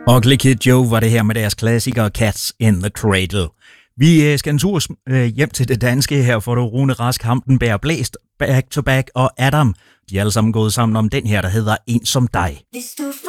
Ugly Kid Joe var det her med deres klassiker Cats in the Cradle. Vi skal en tur hjem til det danske her, for du Rune Rask, Hamdenberg, Blæst, Back to Back og Adam. De er alle sammen gået sammen om den her, der hedder En som dig.